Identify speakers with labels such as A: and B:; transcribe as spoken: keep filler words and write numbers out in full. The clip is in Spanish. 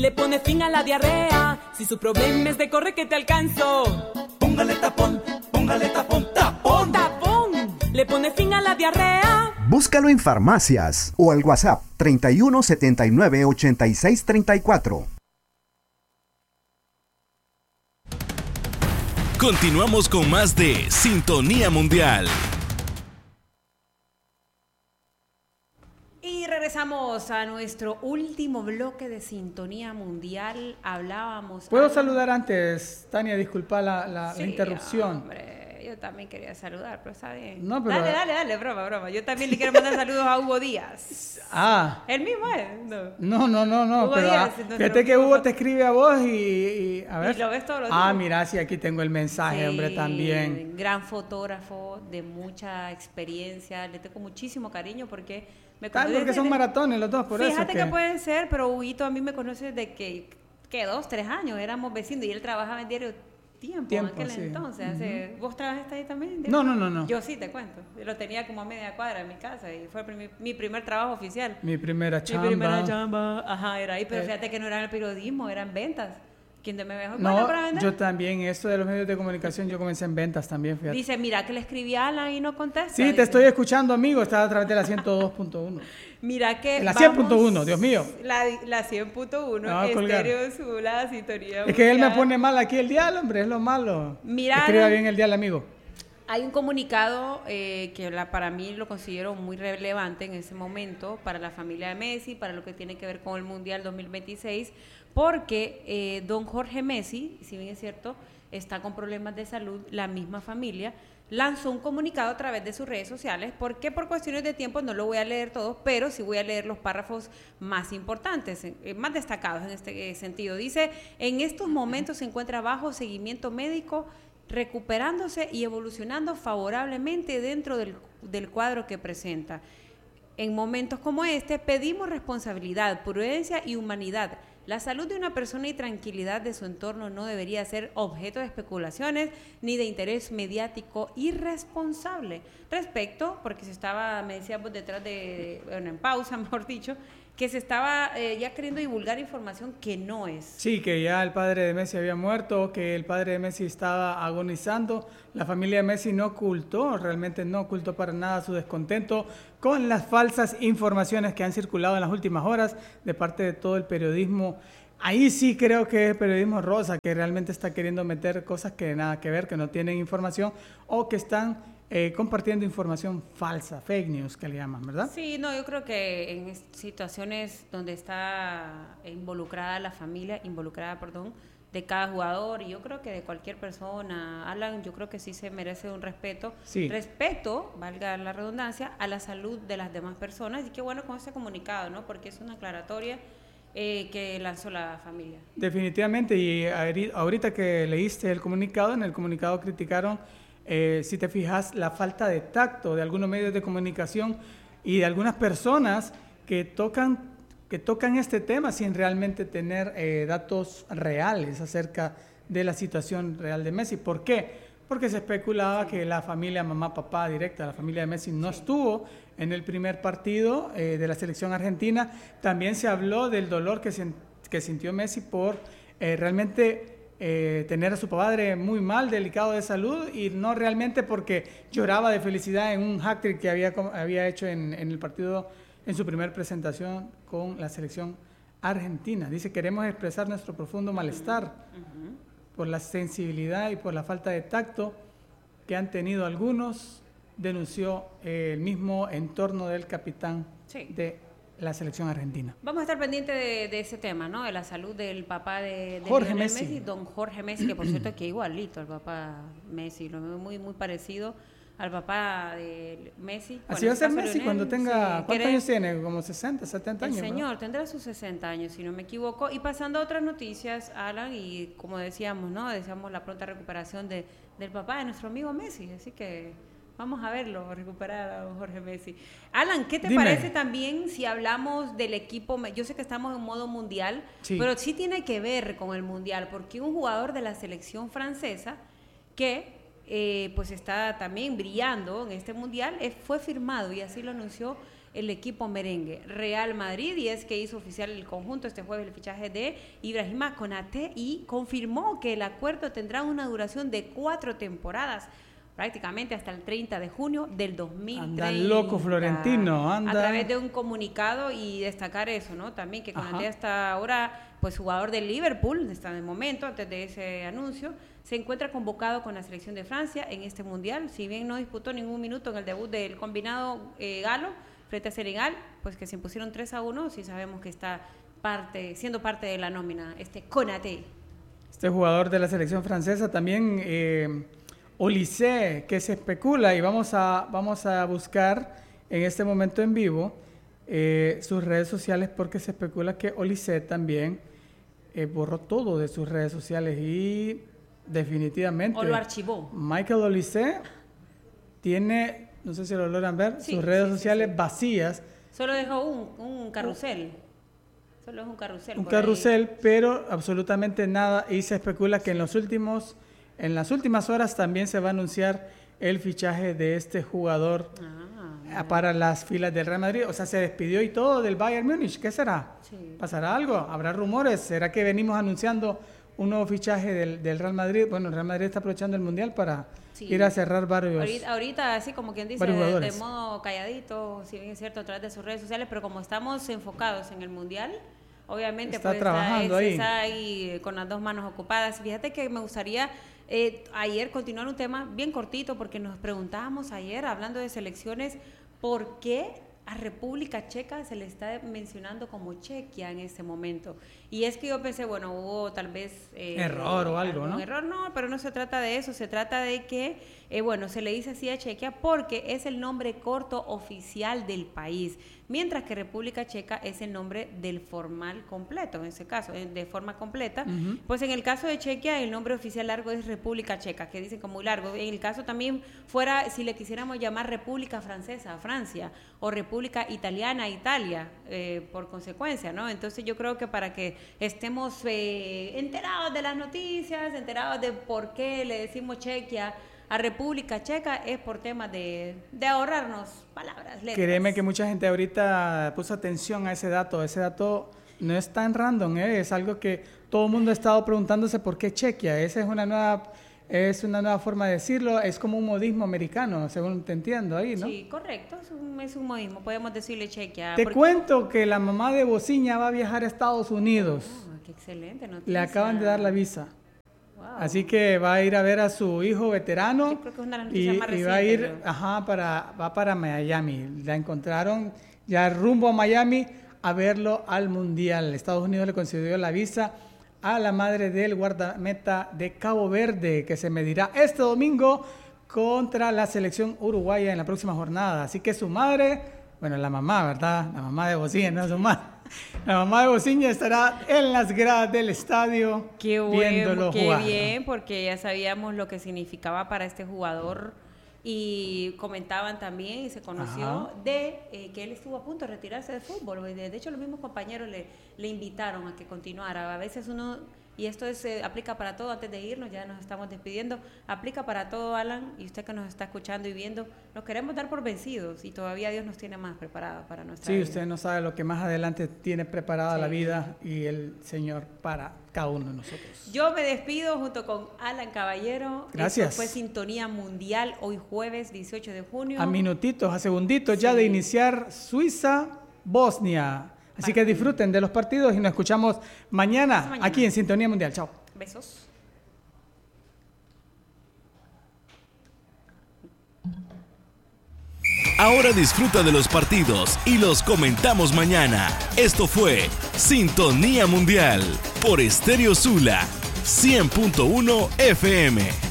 A: le pone fin a la diarrea. Si su problema es de corre que te alcanzo,
B: póngale tapón, póngale tapón, tapón.
A: Tapón, le pone fin a la diarrea.
C: Búscalo en farmacias o al WhatsApp treinta y uno setenta y nueve ochenta y seis treinta y cuatro.
D: Continuamos con más de Sintonía Mundial.
E: Y regresamos a nuestro último bloque de Sintonía Mundial. Hablábamos...
F: ¿Puedo
E: a...
F: saludar antes, Tania? Disculpa la, la,
E: sí,
F: la interrupción.
E: Hombre, yo también quería saludar, pero está bien.
F: No, pero...
E: Dale, dale, dale, broma, broma. Yo también le quiero mandar saludos a Hugo Díaz.
F: Ah.
E: ¿El mismo es? No,
F: no, no, no. no
E: Hugo
F: pero,
E: Díaz.
F: Ah, fíjate que Hugo te escribe a vos y... y a ver.
E: Y lo ves todos los
F: Ah,
E: días.
F: mira, sí, aquí tengo el mensaje,
E: Sí,
F: hombre, también.
E: Gran fotógrafo de mucha experiencia. Le tengo muchísimo cariño porque... me
F: Tal,
E: conoce
F: porque
E: desde-
F: son maratones los dos, por
E: Fíjate
F: eso.
E: Fíjate que... que puede ser, pero Huguito a mí me conoce desde que, que dos, tres años, éramos vecinos y él trabajaba en Diario Tiempo,
F: Tiempo,
E: en aquel
F: sí.
E: entonces. Hace, ¿Vos trabajaste ahí también?
F: No, no, no, no.
E: Yo sí, te cuento. Lo tenía como a media cuadra en mi casa y fue mi, mi primer trabajo oficial.
F: Mi primera chamba.
E: Mi primera chamba, ajá, era ahí, pero
F: Eh.
E: fíjate que no era en el periodismo, era en ventas. ¿Quién te me dejó
F: No,
E: bueno para vender?
F: yo también, esto de los medios de comunicación, yo comencé en ventas también, fíjate.
E: Dice, mira que le escribí a Alan y no contesta.
F: Sí,
E: Dice,
F: te estoy escuchando, amigo, está a través de la ciento dos punto uno.
E: Mira que
F: La
E: vamos-
F: cien punto uno, Dios mío.
E: La, la cien punto uno,
F: Me va a colgar.
E: Estéreo Sula, Sintonía
F: Es que él me
E: Mundial.
F: pone mal aquí el dial, hombre, es lo malo.
E: Mira,
F: Escriba
E: Alan,
F: bien el dial, amigo.
E: Hay un comunicado eh, que la, para mí lo considero muy relevante en ese momento para la familia de Messi, para lo que tiene que ver con el Mundial dos mil veintiséis, porque eh, don Jorge Messi, si bien es cierto, está con problemas de salud, la misma familia lanzó un comunicado a través de sus redes sociales, porque por cuestiones de tiempo no lo voy a leer todo, pero sí voy a leer los párrafos más importantes, eh, más destacados en este eh, sentido. Dice, en estos momentos se encuentra bajo seguimiento médico, recuperándose y evolucionando favorablemente dentro del, del cuadro que presenta. En momentos como este pedimos responsabilidad, prudencia y humanidad. La salud de una persona y tranquilidad de su entorno no debería ser objeto de especulaciones ni de interés mediático irresponsable. Respecto, porque se estaba, me decíamos detrás de, bueno, en pausa, mejor dicho, que se estaba eh, ya queriendo divulgar información que no es.
F: Sí, que ya el padre de Messi había muerto, que el padre de Messi estaba agonizando. La familia de Messi no ocultó, realmente no ocultó para nada su descontento con las falsas informaciones que han circulado en las últimas horas de parte de todo el periodismo. Ahí sí creo que es periodismo rosa, que realmente está queriendo meter cosas que nada que ver, que no tienen información o que están eh, compartiendo información falsa, fake news que le llaman, ¿verdad?
E: Sí, no, yo creo que en situaciones donde está involucrada la familia, involucrada, perdón, de cada jugador, y yo creo que de cualquier persona, Alan, yo creo que sí se merece un respeto,
F: Sí.
E: respeto, valga la redundancia, a la salud de las demás personas, y qué bueno con este comunicado, ¿no? Porque es una aclaratoria eh, que lanzó la familia.
F: Definitivamente, y ahori- ahorita que leíste el comunicado, en el comunicado criticaron, eh, si te fijas, la falta de tacto de algunos medios de comunicación y de algunas personas que tocan que tocan este tema sin realmente tener eh, datos reales acerca de la situación real de Messi. ¿Por qué? Porque se especulaba que la familia, mamá, papá directa, la familia de Messi no estuvo en el primer partido eh, de la selección argentina. También se habló del dolor que, se, que sintió Messi por eh, realmente eh, tener a su padre muy mal, delicado de salud, y no realmente porque lloraba de felicidad en un hat-trick que había, había hecho en, en el partido, en su primera presentación con la selección argentina. Dice, queremos expresar nuestro profundo malestar uh-huh. por la sensibilidad y por la falta de tacto que han tenido algunos, denunció eh, el mismo entorno del capitán sí. de la selección argentina.
E: Vamos a estar pendientes de, de ese tema, ¿no? De la salud del papá de, de
F: Jorge
E: Lionel
F: Messi.
E: Messi, don Jorge Messi, que por cierto que igualito al papá Messi, lo veo muy, muy parecido al papá de Messi.
F: Así va a ser Messi Lionel, cuando tenga... Sí, ¿cuántos años tiene? ¿Como sesenta, setenta años?
E: El señor
F: ¿no?
E: tendrá sus sesenta años, si no me equivoco. Y pasando a otras noticias, Alan, y como decíamos, ¿no? Deseamos la pronta recuperación de, del papá de nuestro amigo Messi. Así que vamos a verlo, recuperar a don Jorge Messi. Alan, ¿qué te
F: Dime.
E: parece también si hablamos del equipo? Yo sé que estamos en modo mundial, sí. pero sí tiene que ver con el mundial, porque un jugador de la selección francesa que... Eh, pues está también brillando en este mundial, eh, fue firmado y así lo anunció el equipo merengue Real Madrid, y es que hizo oficial el conjunto este jueves el fichaje de Ibrahima Konaté y confirmó que el acuerdo tendrá una duración de cuatro temporadas, prácticamente hasta el treinta de junio del dos mil treinta.
F: Anda loco Florentino, anda.
E: A través de un comunicado, y destacar eso, ¿no? También que Konaté hasta ahora, pues jugador del Liverpool, hasta el momento, antes de ese anuncio, se encuentra convocado con la selección de Francia en este mundial. Si bien no disputó ningún minuto en el debut del combinado eh, galo frente a Senegal, pues que se impusieron tres a uno, sí sabemos que está parte, siendo parte de la nómina, este Konaté.
F: Este jugador de la selección francesa también, eh, Olise, que se especula, y vamos a, vamos a buscar en este momento en vivo eh, sus redes sociales, porque se especula que Olise también eh, borró todo de sus redes sociales y definitivamente
E: o lo archivó.
F: Michael Olise tiene, no sé si lo logran ver,
E: sí,
F: sus redes
E: sí,
F: sociales
E: sí, sí.
F: vacías.
E: Solo dejó un, un carrusel. Solo es un carrusel.
F: Un carrusel, ahí. Pero absolutamente nada, y se especula que en los últimos, en las últimas horas también se va a anunciar el fichaje de este jugador ah, para las filas del Real Madrid. O sea, se despidió y todo del Bayern Múnich. ¿Qué será? Sí. ¿Pasará algo? ¿Habrá rumores? ¿Será que venimos anunciando un nuevo fichaje del, del Real Madrid? Bueno, el Real Madrid está aprovechando el Mundial para sí. ir a cerrar varios
E: Ahorita, ahorita así como quien dice, de, de modo calladito, si bien es cierto, a través de sus redes sociales, pero como estamos enfocados en el Mundial, obviamente
F: está
E: pues
F: trabajando
E: está,
F: ahí.
E: está ahí con las dos manos ocupadas. Fíjate que me gustaría eh, ayer continuar un tema bien cortito, porque nos preguntábamos ayer, hablando de selecciones, ¿por qué a República Checa se le está mencionando como Chequia en este momento? Y es que yo pensé, bueno, hubo tal vez eh,
F: error o algo, ¿no?
E: Error, no, pero no se trata de eso, se trata de que, eh, bueno, se le dice así a Chequia porque es el nombre corto oficial del país, mientras que República Checa es el nombre del formal completo, en ese caso, de forma completa. Uh-huh. Pues en el caso de Chequia, el nombre oficial largo es República Checa, que dicen como muy largo. En el caso también fuera, si le quisiéramos llamar República Francesa, Francia, o República Italiana, Italia, eh, por consecuencia, ¿no? Entonces yo creo que para que estemos eh, enterados de las noticias, enterados de por qué le decimos Chequia a República Checa, es por temas de, de ahorrarnos palabras, letras.
F: Créeme que mucha gente ahorita puso atención a ese dato. Ese dato no es tan random, ¿eh? Es algo que todo el mundo ha estado preguntándose por qué Chequia. Esa es una nueva, es una nueva forma de decirlo. Es como un modismo americano, según te entiendo ahí, ¿no?
E: Sí, correcto. Es un, es un modismo. Podemos decirle Chequia.
F: Te porque... cuento que la mamá de Bociña va a viajar a Estados Unidos.
E: Oh, qué excelente noticia.
F: Le acaban de dar la visa. Wow. Así que va a ir a ver a su hijo veterano.
E: Yo creo que es una noticia
F: y,
E: más
F: y
E: reciente,
F: va a ir,
E: pero...
F: ajá, para, va para Miami. La encontraron ya rumbo a Miami a verlo al Mundial. Estados Unidos le concedió la visa a la madre del guardameta de Cabo Verde, que se medirá este domingo contra la selección uruguaya en la próxima jornada. Así que su madre, bueno, la mamá, ¿verdad? La mamá de Bociña, no su madre. La mamá de Bociña estará en las gradas del estadio
E: qué
F: viéndolo
E: bueno, qué
F: jugar.
E: Qué bien, porque ya sabíamos lo que significaba para este jugador, y comentaban también y se conoció Ajá. de eh, que él estuvo a punto de retirarse del fútbol. De, de hecho, los mismos compañeros le, le invitaron a que continuara. A veces uno, y esto es, eh, aplica para todo, antes de irnos, ya nos estamos despidiendo, aplica para todo, Alan, y usted que nos está escuchando y viendo, nos queremos dar por vencidos y todavía Dios nos tiene más preparados para nuestra
F: sí,
E: vida.
F: Sí, usted no sabe lo que más adelante tiene preparada sí. la vida y el Señor para cada uno de nosotros.
E: Yo me despido junto con Alan Caballero.
F: Gracias.
E: Esto fue Sintonía Mundial, hoy jueves dieciocho de junio.
F: A minutitos, a segunditos sí. ya de iniciar Suiza-Bosnia. Así que disfruten de los partidos y nos escuchamos mañana, mañana aquí en Sintonía Mundial. Chao.
E: Besos.
D: Ahora disfruta de los partidos y los comentamos mañana. Esto fue Sintonía Mundial por Estéreo Sula cien punto uno F M.